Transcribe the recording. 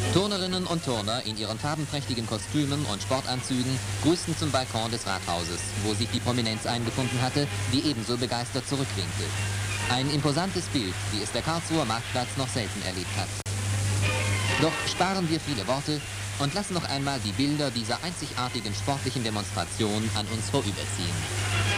Turnerinnen und Turner in ihren farbenprächtigen Kostümen und Sportanzügen grüßten zum Balkon des Rathauses, wo sich die Prominenz eingefunden hatte, die ebenso begeistert zurückwinkte. Ein imposantes Bild, wie es der Karlsruher Marktplatz noch selten erlebt hat. Doch sparen wir viele Worte und lassen noch einmal die Bilder dieser einzigartigen sportlichen Demonstration an uns vorüberziehen.